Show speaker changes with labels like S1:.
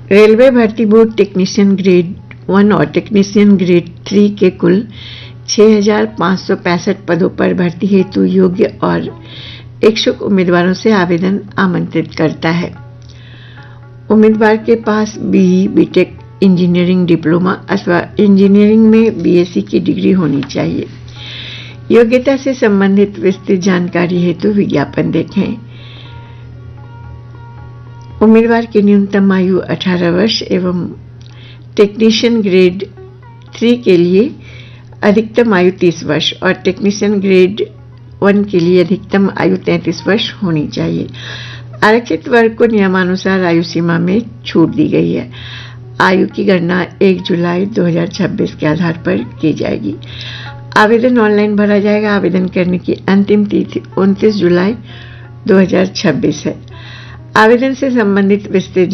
S1: Railway भर्ती board technician grade 1 और technician grade 3 के कुल 6,565 पदों पर भर्ती हेतु योग्य और इच्छुक उम्मीदवारों से आवेदन आमंत्रित करता है। उम्मीदवार के पास बीई, बीटेक, इंजीनियरिंग डिप्लोमा अथवा इंजीनियरिंग में बीएससी की डिग्री होनी चाहिए। योग्यता से संबंधित विस्तृत जानकारी हेतु विज्ञापन देखें। उम्मीदवार की न्यूनतम आयु 18 वर्ष एवं टेक्नीशियन ग्रेड 3 के लिए अधिकतम आयु 30 वर्ष और टेक्नीशियन ग्रेड 1 के लिए अधिकतम आयु 33 वर्ष होनी चाहिए। आरक्षित वर्ग को नियमानुसार आयु सीमा में छूट दी गई है। आयु की गणना 1 जुलाई 2026 के आधार पर की जाएगी। आवेदन ऑनलाइन भरा जाएगा। आवेदन करने की अंतिम तिथि 29 जुलाई 2026 है। आवेदन से संबंधित विस्तृत